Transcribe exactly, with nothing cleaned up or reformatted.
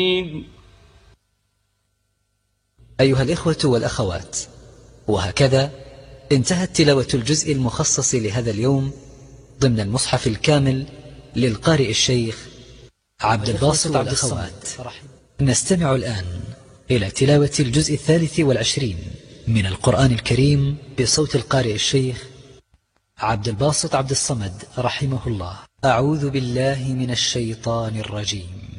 أيها الإخوة والأخوات، وهكذا انتهت تلاوة الجزء المخصص لهذا اليوم ضمن المصحف الكامل للقارئ الشيخ عبد الباسط عبد الصمد. نستمع الآن إلى تلاوة الجزء الثالث والعشرين من القرآن الكريم بصوت القارئ الشيخ عبد الباسط عبد الصمد رحمه الله. أعوذ بالله من الشيطان الرجيم.